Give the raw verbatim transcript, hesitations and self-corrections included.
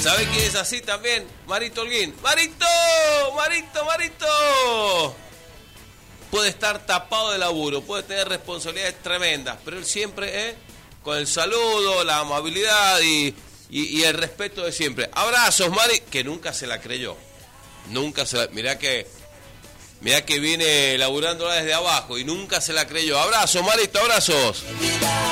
¿Sabe quién es así también? Marito Holguín. ¡Marito! ¡Marito, Marito! Puede estar tapado de laburo, puede tener responsabilidades tremendas, pero él siempre, ¿eh? Con el saludo, la amabilidad y, y, y el respeto de siempre. Abrazos, Mari, que nunca se la creyó. Nunca se la... Mirá que, mirá que viene laburando desde abajo y nunca se la creyó. Abrazos, Marito, abrazos.